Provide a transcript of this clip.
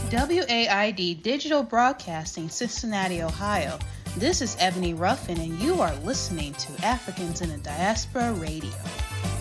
WAID Digital Broadcasting, Cincinnati, Ohio. This is Ebony Ruffin, and you are listening to Africans in the Diaspora Radio.